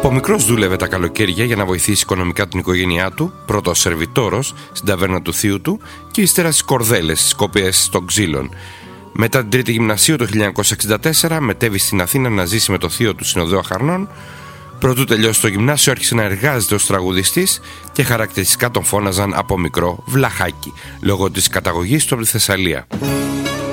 Από μικρός δούλευε τα καλοκαίρια για να βοηθήσει οικονομικά την οικογένειά του, πρώτο ως σερβιτόρος στην ταβέρνα του θείου του και ύστερα στις κορδέλες, στις κόπιες των ξύλων. Μετά την τρίτη γυμνασίου το 1964 μετέβη στην Αθήνα να ζήσει με το θείο του συνοδέα Χαρνών. Προτού τελειώσει το γυμνάσιο άρχισε να εργάζεται ως τραγουδιστής και χαρακτηριστικά τον φώναζαν από μικρό Βλαχάκι, λόγω της καταγωγής του από τη Θεσσαλία.